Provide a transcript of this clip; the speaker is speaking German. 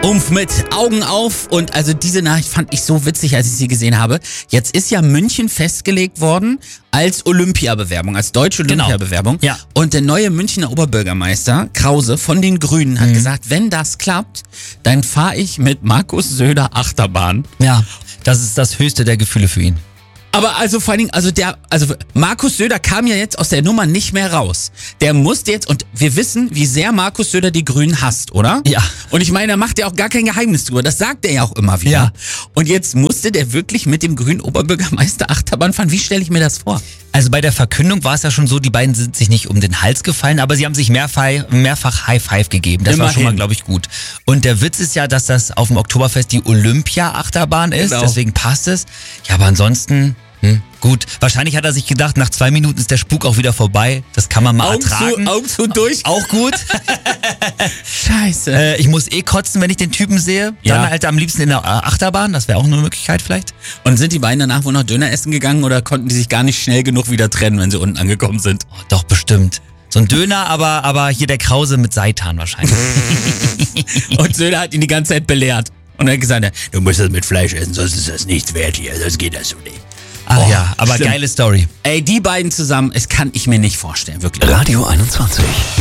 Umf mit Augen auf. Und also diese Nachricht fand ich so witzig, als ich sie gesehen habe. Jetzt ist ja München festgelegt worden als Olympiabewerbung, als deutsche Olympiabewerbung. Ja. Und der neue Münchner Oberbürgermeister Krause von den Grünen hat gesagt, wenn das klappt, dann fahre ich mit Markus Söder Achterbahn. Ja, das ist das höchste der Gefühle für ihn. Aber also vor allen Dingen, also Markus Söder kam ja jetzt aus der Nummer nicht mehr raus. Der musste jetzt, und wir wissen, wie sehr Markus Söder die Grünen hasst, oder? Ja. Und ich meine, da macht er auch gar kein Geheimnis drüber. Das sagt er ja auch immer wieder. Ja. Und jetzt musste der wirklich mit dem grünen Oberbürgermeister Achterbahn fahren. Wie stelle ich mir das vor? Also bei der Verkündung war es ja schon so, die beiden sind sich nicht um den Hals gefallen, aber sie haben sich mehrfach High Five gegeben. Das war schon mal, glaube ich, gut. Und der Witz ist ja, dass das auf dem Oktoberfest die Olympia-Achterbahn ist, Genau. deswegen passt es. Ja, aber ansonsten, gut. Wahrscheinlich hat er sich gedacht, nach 2 Minuten ist der Spuk auch wieder vorbei. Das kann man mal ertragen. Augen zu durch. Auch gut. Scheiße. Ich muss kotzen, wenn ich den Typen sehe. Ja. Dann halt am liebsten in der Achterbahn. Das wäre auch eine Möglichkeit vielleicht. Und sind die beiden danach wohl noch Döner essen gegangen oder konnten die sich gar nicht schnell genug wieder trennen, wenn sie unten angekommen sind? Oh, doch, bestimmt. So ein Döner, aber hier der Krause mit Seitan wahrscheinlich. Und Söder hat ihn die ganze Zeit belehrt. Und er hat gesagt, du musst das mit Fleisch essen, sonst ist das nichts wert hier. Das geht das so nicht. Ach ja, aber schlimm. geile Story. Ey, die beiden zusammen, das kann ich mir nicht vorstellen, wirklich. Radio 21.